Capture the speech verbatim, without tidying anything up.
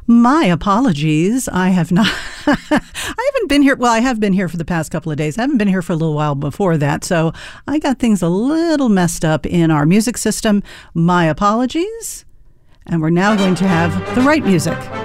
My apologies. I have not, I haven't been here. Well, I have been here for the past couple of days. I haven't been here for a little while before that. So I got things a little messed up in our music system. My apologies. And we're now going to have the right music.